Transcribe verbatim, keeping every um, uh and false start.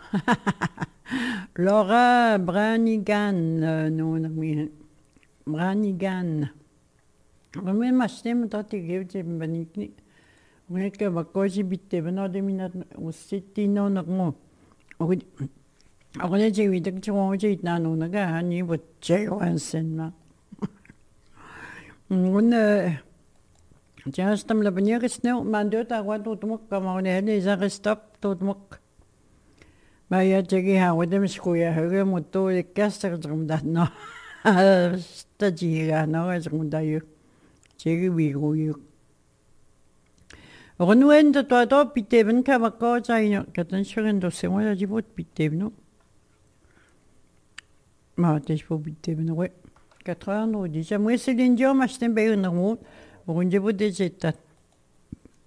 Laura Branigan, euh, non, non, Branigan. Kami mastem tati gevje banikni. Ngeke bakoji bitte benade minat usittino nago. Ogi ogi je widak chonje itnano naga hani butche wansen ma. Ngunne Jastam la banier sneeuw, man doet daar wat tot mok, maar ne hele is stop tot mok. Maar ja, tjegi ha wedem schoeia heuge moto de kaster drum dat no. Stajiga no is rum da ju. Tjegi wi goeie. Renuen de toi do piteven ka bako zaino, katan shuren do se moja jibot pitevno. Maar het is voor piteven we. Quatre ans no, déjà moi c'est l'indio, maar stem bij een rood. Rondje bude zetat.